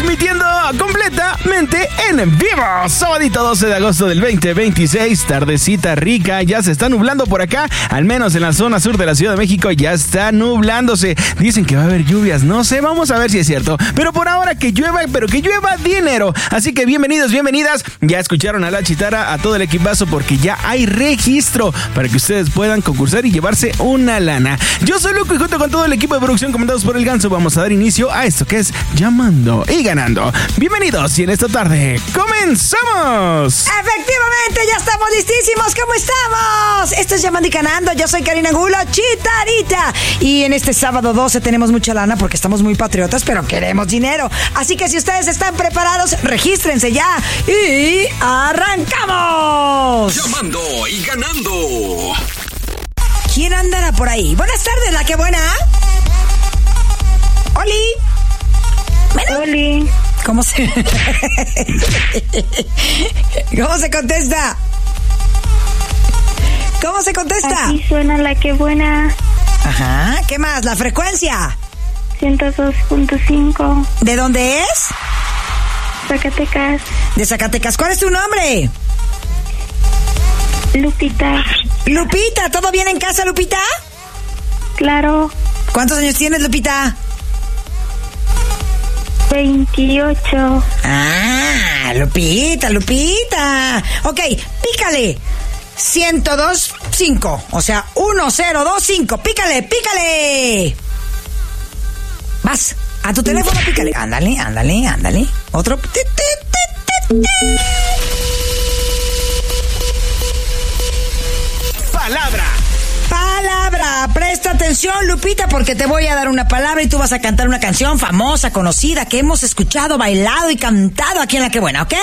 transmitiendo completamente en vivo. Sabadito 12 de agosto del 2026, tardecita rica, ya se está nublando por acá, al menos en la zona sur de la Ciudad de México ya está nublándose. Dicen que va a haber lluvias, no sé, vamos a ver si es cierto. Pero por ahora que llueva, pero que llueva dinero. Así que bienvenidos, bienvenidas. Ya escucharon a la chitara, a todo el equipazo, porque ya hay registro para que ustedes puedan concursar y llevarse una lana. Yo soy Luco y junto con todo el equipo de producción comandados por el Ganso vamos a dar inicio a esto que es Llamando y Ganando. Bienvenidos y en esta tarde ¡comenzamos! Efectivamente, ya estamos listísimos. ¿Cómo estamos? Esto es Llamando y Ganando. Yo soy Karina Angulo, Chitarita. Y en este sábado 12 tenemos mucha lana porque estamos muy patriotas, pero queremos dinero. Así que si ustedes están preparados, regístrense ya y ¡arrancamos! Llamando y Ganando. ¿Quién andará por ahí? Buenas tardes, la que buena. ¡Oli! Bueno, Oli. ¿Cómo se contesta? ¿Cómo se contesta? Aquí suena la que buena. Ajá, ¿qué más? ¿La frecuencia? 102.5. ¿De dónde es? Zacatecas. De Zacatecas. ¿Cuál es tu nombre? Lupita. Lupita, ¿todo bien en casa, Lupita? Claro. ¿Cuántos años tienes, Lupita? 28. Ah, Lupita. Ok, pícale. 102.5. O sea, 1025. Pícale. Vas, a tu teléfono, pícale. Ándale. Otro. Palabra, presta atención, Lupita, porque te voy a dar una palabra y tú vas a cantar una canción famosa, conocida, que hemos escuchado, bailado y cantado aquí en La Que Buena, ¿ok?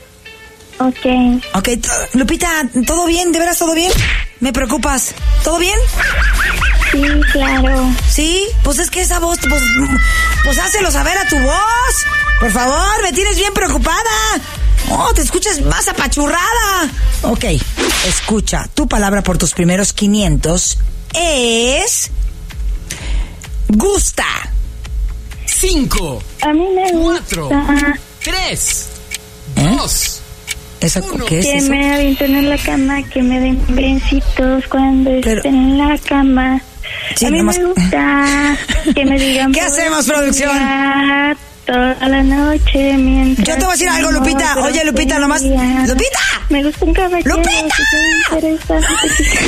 Ok. Lupita, ¿todo bien? ¿De veras todo bien? ¿Me preocupas? ¿Todo bien? Sí, claro. ¿Sí? Pues es que esa voz, pues hácelo saber a tu voz. Por favor, me tienes bien preocupada. Oh, te escuchas más apachurrada. Ok, escucha, tu palabra por tus primeros 500 es... gusta. 5, A mí me 4, gusta 3, ¿Eh? 2. ¿Qué es que eso? me avienten en la cama, que me den besitos cuando Pero- estén en la cama. Sí, a mí nomás- me gusta que me digan... ¿Qué hacemos, producción? día, toda la noche mientras... Yo te voy a decir algo, Lupita. Oye, Lupita, nomás... ¡Lupita! Me gusta un caballero. ¡Lupita! que sea interesante.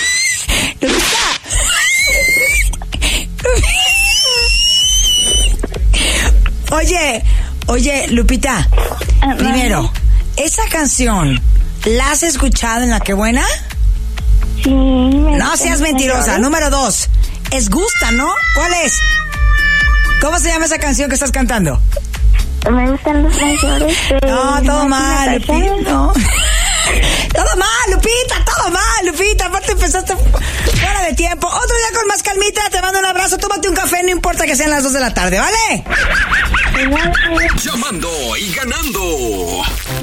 Oye, Lupita, Ah, primero, ¿esa canción la has escuchado en La Que Buena? Sí, No seas mentirosa. Número 2, es Gusta, ¿no? ¿Cuál es? ¿Cómo se llama esa canción que estás cantando? Me gustan los mayores. No, todo mal, Lupita. No. Todo mal, Lupita. Aparte empezaste fuera de tiempo. Otro día con más calmita, te mando un abrazo. Tómate un café, no importa que sean las 2 de la tarde, ¿vale? Llamando y Ganando.